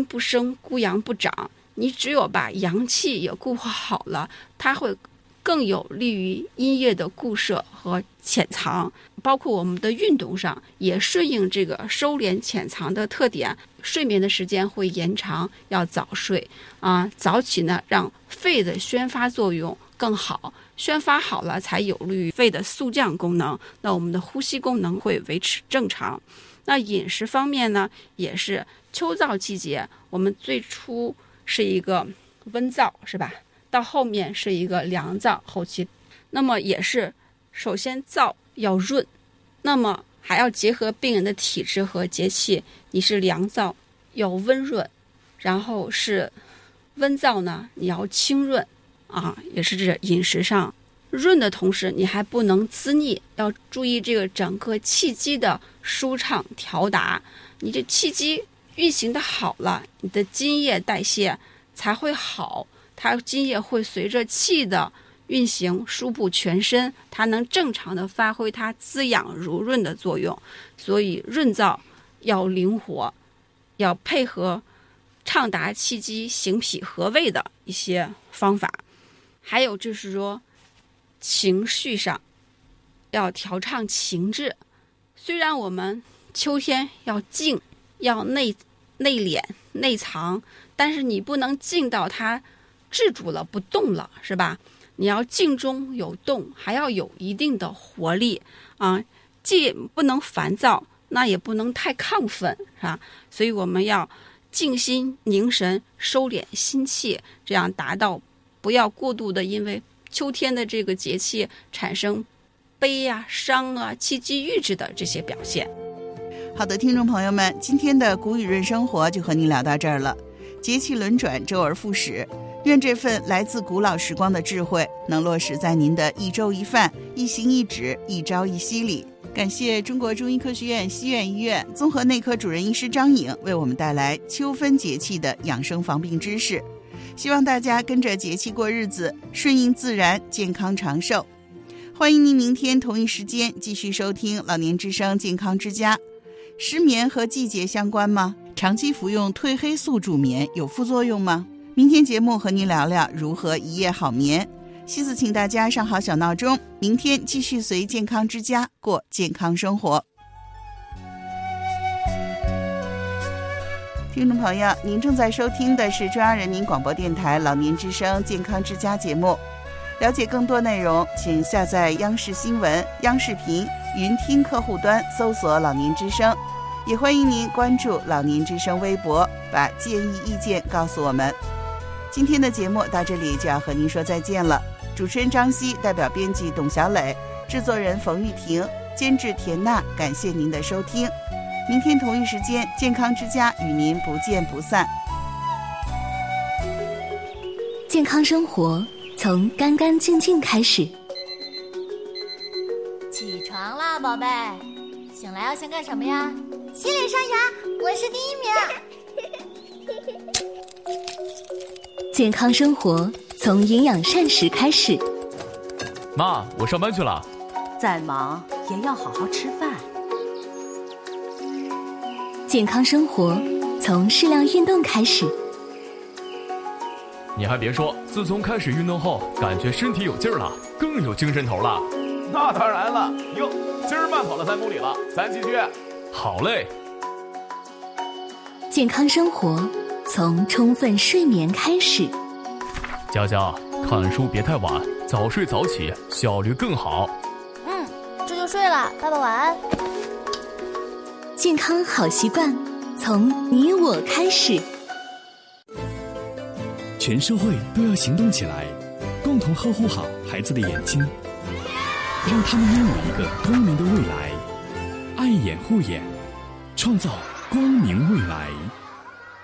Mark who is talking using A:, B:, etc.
A: 不生，孤阳不长。你只有把阳气也固化好了，它会更有利于阴液的固摄和潜藏，包括我们的运动上也顺应这个收敛潜藏的特点，睡眠的时间会延长，要早睡早起呢，让肺的宣发作用更好，宣发好了才有利于肺的速降功能，那我们的呼吸功能会维持正常。那饮食方面呢，也是秋燥季节，我们最初是一个温燥，是吧？到后面是一个凉燥，后期那么也是首先燥要润，那么还要结合病人的体质和节气，你是凉燥要温润，然后是温燥呢你要清润也是这饮食上润的同时你还不能滋腻，要注意这个整个气机的舒畅调达，你这气机运行的好了，你的津液代谢才会好，它津液会随着气的运行输布全身，它能正常的发挥它滋养濡润的作用。所以润燥要灵活，要配合畅达气机行脾和胃的一些方法。还有就是说情绪上要调畅情志，虽然我们秋天要静，要内敛内藏，但是你不能静到它制住了不动了，是吧？你要静中有动，还要有一定的活力既不能烦躁，那也不能太亢奋，是吧？所以我们要静心凝神，收敛心气，这样达到不要过度的因为秋天的这个节气产生悲伤气机郁滞的这些表现。
B: 好的，听众朋友们，今天的古语润生活就和您聊到这儿了。节气轮转，周而复始，愿这份来自古老时光的智慧能落实在您的一粥一饭、一行一止、一朝一夕里。感谢中国中医科学院西苑医院综合内科主任医师张颖为我们带来秋分节气的养生防病知识，希望大家跟着节气过日子，顺应自然，健康长寿。欢迎您明天同一时间继续收听老年之声健康之家。失眠和季节相关吗？长期服用褪黑素助眠有副作用吗？明天节目和您聊聊如何一夜好眠。西子请大家上好小闹钟，明天继续随健康之家过健康生活。听众朋友，您正在收听的是中央人民广播电台老年之声健康之家节目。了解更多内容，请下载央视新闻、央视频云听客户端，搜索老年之声。也欢迎您关注老年之声微博，把建议意见告诉我们。今天的节目到这里就要和您说再见了。主持人张希，代表编辑董小磊，制作人冯玉婷，监制田娜，感谢您的收听。明天同一时间，健康之家与您不见不散。
C: 健康生活从干干净净开始。
D: 起床啦，宝贝！醒来要先干什么呀？洗脸刷牙，我是第一名。
C: 健康生活从营养膳食开始。
E: 妈，我上班去了。
F: 再忙也要好好吃饭。
C: 健康生活从适量运动开始。
E: 你还别说，自从开始运动后，感觉身体有劲儿了，更有精神头了。
G: 那当然了，哟，今儿慢跑了3公里了，咱继续。
E: 好嘞。
C: 健康生活从充分睡眠开始。
E: 佳佳，看书别太晚，早睡早起，效率更好。
D: 这就睡了，爸爸晚安。
C: 健康好习惯从你我开始。
H: 全社会都要行动起来，共同呵护好孩子的眼睛，让他们拥有一个光明的未来。爱眼护眼，创造光明未来。